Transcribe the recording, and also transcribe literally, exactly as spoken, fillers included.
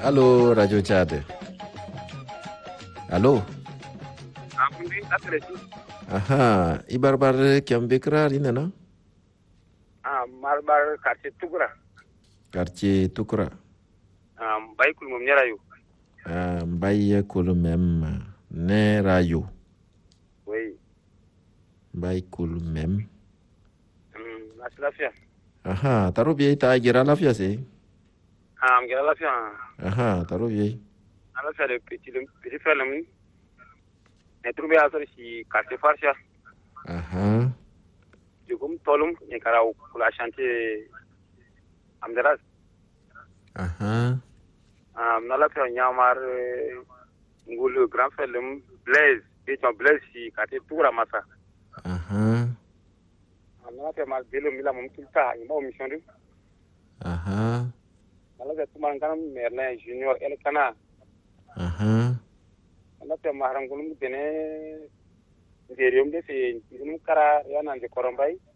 Allo Radio Tchad. Allo. Abundi atresi. Aha, ibarbar Kiambekra rinana? Ah, marbar quartier Tukura. Quartier Tukura. Ah, baikul mum nyarayu. Ah, Mbaye Kulumem ne rayo. Oui. Mbaye Kulumem. Hmm, aslafia. Aha, taro biye ta gira lafia se. Ah, am gira lafia. Aha, taro biye. Alafia de petit petit frère lamun. Ne trouvé asor si quartier Farsia. Aha. Jugum tolum ne karau kula chantier amderas. Aha. Ah, nalafia nyamar ngulu grand frère lum Blaise, et ton Blaise si quartier Tukura masa. Aha. Nalafia mal belo mila mum tulta, imo mission du. Aha. Nalafia tuman kanam Merlin Junior El Kana. Aha. Nalafia maharam gulum tene ngerium de se ngum kara yana de korombai.